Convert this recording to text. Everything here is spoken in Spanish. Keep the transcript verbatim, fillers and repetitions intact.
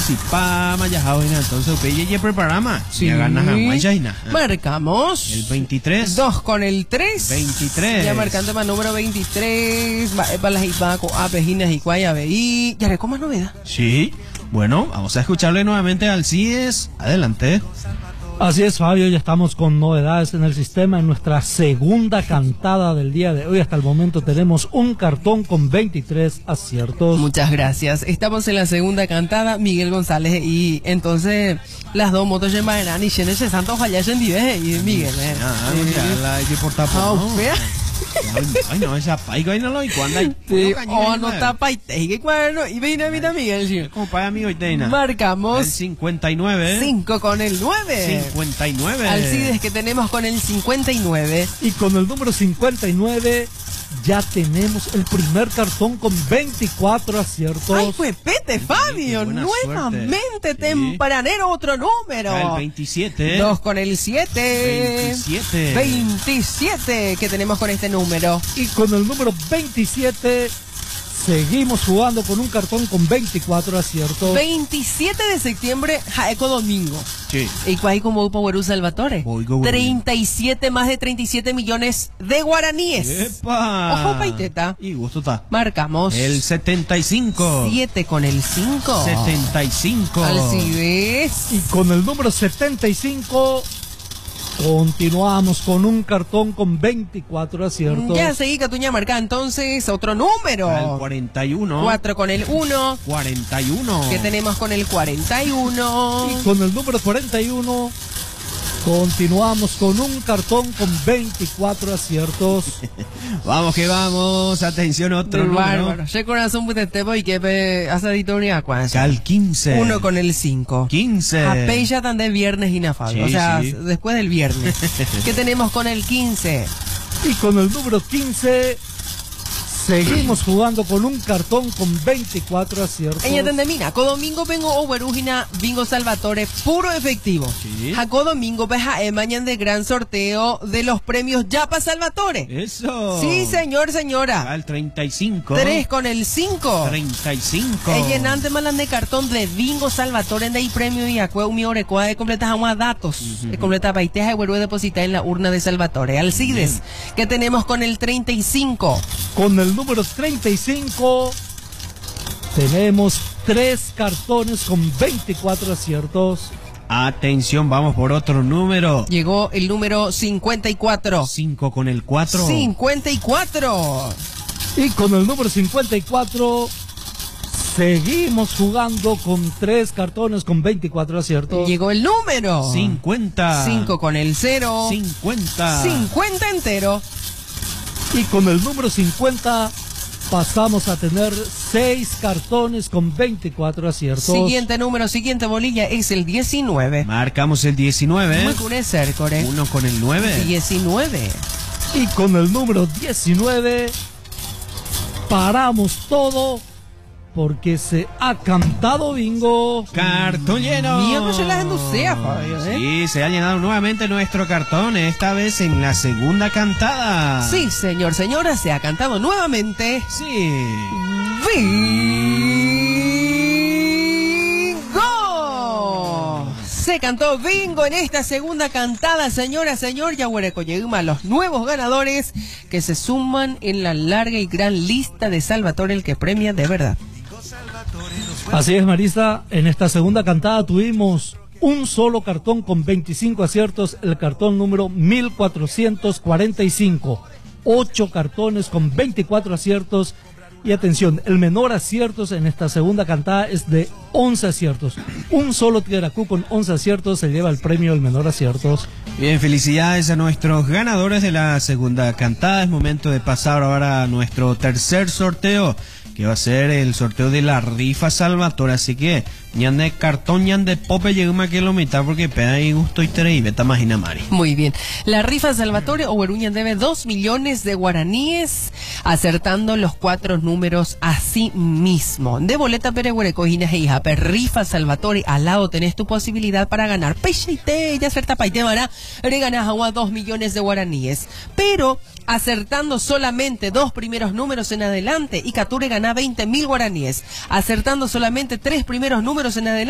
si pa mayajao ina entonces upe ya preparama. Sí. Ya ganas a guayaina. Marcamos. El veintitrés. Dos con el tres. veintitrés. Ya marcando para número veintitrés. Va para las ibaco, apejinas y guayabe. Y ya ¿cómo es novedad? Sí. Bueno, vamos a escucharle nuevamente al CIES. Adelante. Así es, Fabio, ya estamos con novedades en el sistema. En nuestra segunda cantada del día de hoy, hasta el momento tenemos un cartón con veintitrés aciertos. Muchas gracias. Estamos en la segunda cantada, Miguel González, y entonces las dos motos de Maerán y Cheneche Santos Fallachen Dive y Miguel. Eh. Ah, ya la hay que portar por Ah, no. fea. Ay, no, esa paiga y no lo y cuando hay. Sí, o no tapa y te que cuerno y viene a mira Miguel. Sí. Como para amigo y teina. Marcamos El cincuenta y nueve. cinco con el nueve. cincuenta y nueve. Alcides que tenemos con el cincuenta y nueve. Y con el número cincuenta y nueve ya tenemos el primer cartón con veinticuatro aciertos. Ay, fue pete, Fabio. qué buena Nuevamente suerte. tempranero otro número. El veintisiete. Dos con el siete. veintisiete. veintisiete que tenemos con este número. Y con el número veintisiete seguimos jugando con un cartón con veinticuatro aciertos. veintisiete de septiembre, Jaeco Domingo. Sí. Y cuál como Powerú Salvatore. Oigo, bueno. treinta y siete, más de treinta y siete millones de guaraníes. ¡Epa! Ojo, paiteta. Y gusto está. Marcamos. El setenta y cinco. siete con el cinco. setenta y cinco. Alcides. Y con el número setenta y cinco continuamos con un cartón con veinticuatro aciertos. Ya seguí Catuña marca entonces otro número. El cuarenta y uno. cuatro con el uno. cuarenta y uno. ¿Qué tenemos con el cuarenta y uno? Y con el número cuarenta y uno continuamos con un cartón con veinticuatro aciertos. Vamos que vamos. Atención, otro número. Bárbaro. Che corazón putetebo y que hace editoria cuánto. Cal quince. Uno con el cinco. quince. Apeya tan de viernes y nafado. Sí, o sea, sí. después del viernes. ¿Qué tenemos con el quince? Y con el número quince seguimos jugando con un cartón con veinticuatro aciertos. Ella tendemina. Codomingo vengo overugina bingo Salvatore puro efectivo. Sí. Jaco domingo peja e mañana de gran sorteo de los premios Yapa Salvatore. Eso. Sí, señor, señora. Al treinta y cinco. Tres con el cinco. treinta y cinco. El llenante malan de cartón de bingo Salvatore en de premio y acue mi orecoa de completas a datos. De completa paiteja y vuelvo a depositar en la urna de Salvatore. Alcides, ¿qué tenemos con el treinta y cinco? Con el número treinta y cinco tenemos tres cartones con veinticuatro aciertos. Atención, vamos por otro número. Llegó el número cincuenta y cuatro. cinco con el cuatro. cincuenta y cuatro. Y con el número cincuenta y cuatro seguimos jugando con tres cartones con veinticuatro aciertos. Llegó el número cincuenta. cinco con el cero. cincuenta. cincuenta entero. Y con el número cincuenta pasamos a tener seis cartones con veinticuatro aciertos. Siguiente número, siguiente bolilla es el diecinueve. Marcamos el diecinueve. Muy con el cercore. Uno con el nueve. diecinueve. Y con el número diecinueve paramos todo porque se ha cantado bingo. Cartón lleno. Miembros en las enducea, Fabio, ¿eh? Sí, se ha llenado nuevamente nuestro cartón, esta vez en la segunda cantada. Sí, señor, señora, se ha cantado nuevamente. Sí. ¡Bingo! Se cantó bingo en esta segunda cantada, señora, señor Yahuereco Yeguma, los nuevos ganadores que se suman en la larga y gran lista de Salvatore, el que premia de verdad. Así es, Marisa, en esta segunda cantada tuvimos un solo cartón con veinticinco aciertos, el cartón número mil cuatrocientos cuarenta y cinco. Ocho cartones con veinticuatro aciertos. Y atención, el menor aciertos en esta segunda cantada es de once aciertos. Un solo Tigracú con once aciertos se lleva el premio del menor aciertos. Bien, felicidades a nuestros ganadores de la segunda cantada. Es momento de pasar ahora a nuestro tercer sorteo, que va a ser el sorteo de la rifa Salvatore. Así que ñan de cartón, ñan de pope, llegamos aquí a la mitad porque peda y gusto y tere y beta magina mari. Muy bien. La rifa Salvatore Oberuñan debe dos millones de guaraníes, acertando los cuatro números así mismo. De boleta pere huerecojinas e hija, per rifa Salvatore, al lado tenés tu posibilidad para ganar. Peche y te, ya acerta paite vara, reganas agua dos millones de guaraníes. Pero acertando solamente dos primeros números en adelante, y Cature gana veinte mil guaraníes. Acertando solamente tres primeros números en adelante,